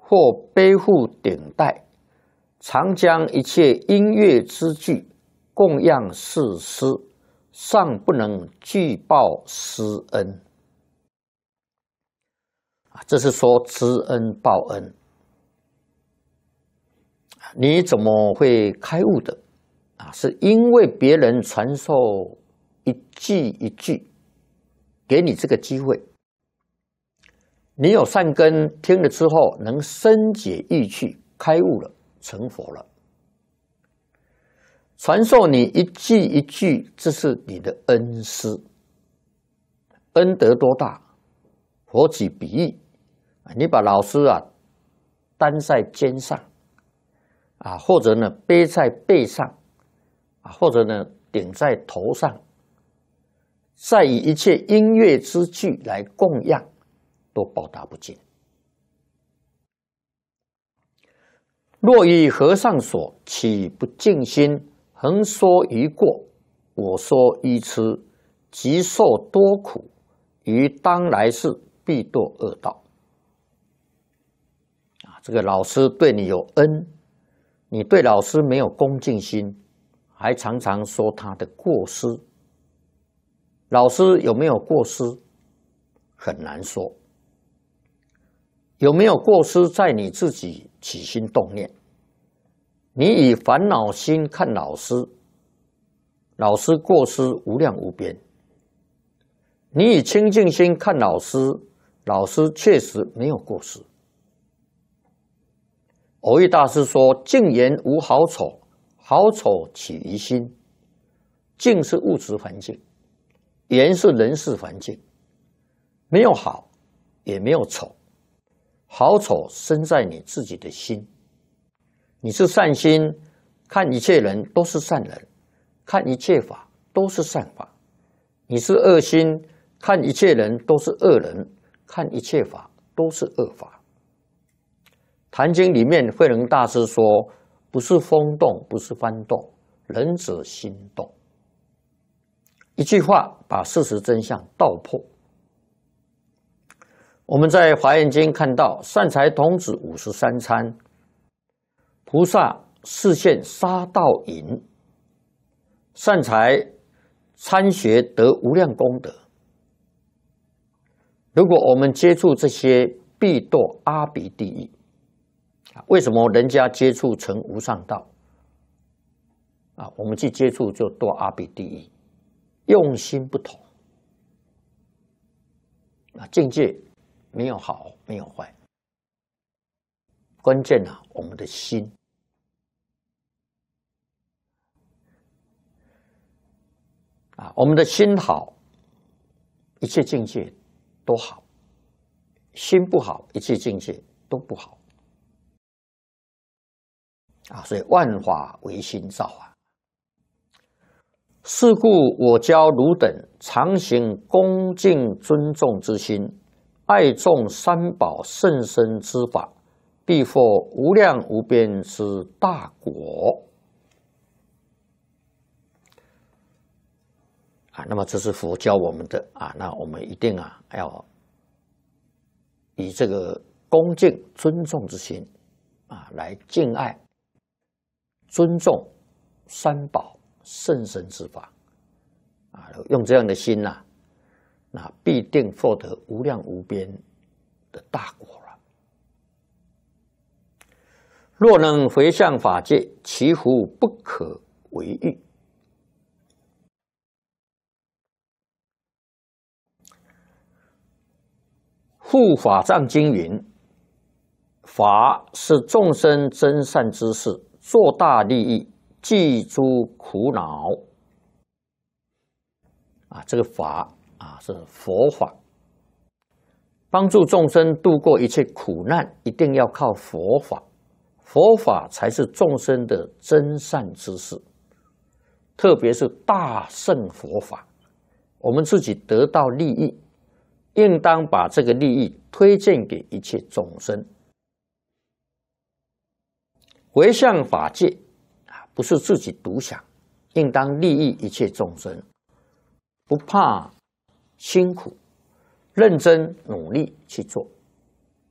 或背负顶戴，常将一切音乐之具供养世师，尚不能具报师恩。这是说知恩报恩。你怎么会开悟的？是因为别人传授一句一句，给你这个机会。你有善根，听了之后能深解意趣，开悟了，成佛了。传授你一句一句，这是你的恩师，恩德多大？佛举比喻，你把老师担在肩上，或者呢背在背上，或者呢顶在头上，再以一切音乐之具来供养，都报答不尽。若以和尚所，岂不净心？横说于过，我说愚痴，即受多苦，于当来世必堕恶道。这个老师对你有恩，你对老师没有恭敬心，还常常说他的过失。老师有没有过失？很难说。有没有过失，在你自己起心动念。你以烦恼心看老师，老师过失无量无边；你以清净心看老师，老师确实没有过失。蕅益大师说：“净言无好丑，好丑起于心。净是物质环境，言是人事环境，没有好，也没有丑，好丑生在你自己的心。你是善心，看一切人都是善人，看一切法都是善法；你是恶心，看一切人都是恶人，看一切法都是恶法。”坛经里面慧能大师说：“不是风动，不是幡动，人者心动。”一句话把事实真相道破。我们在《华严经》看到，善财童子53参，菩萨示现杀盗淫，善财参学得无量功德。如果我们接触这些，必堕阿鼻地狱。为什么人家接触成无上道？我们去接触就堕阿鼻地狱，用心不同。境界没有好，没有坏，关键我们的心。我们的心好，一切境界都好；心不好，一切境界都不好。所以万法唯心造是故我教汝等常行恭敬尊重之心，爱重三宝甚深之法，必获无量无边之大果。那么这是佛教我们的那我们一定要以这个恭敬尊重之心来敬爱尊重三宝甚深之法用这样的心那必定获得无量无边的大果了。若能回向法界，其福不可为喻。护法藏经云：法是众生真善之事，做大利益，济诸苦恼。这个法是佛法，帮助众生度过一切苦难，一定要靠佛法。佛法才是众生的真善之事，特别是大乘佛法，我们自己得到利益，应当把这个利益推荐给一切众生。回向法界不是自己独享，应当利益一切众生，不怕辛苦，认真努力去做。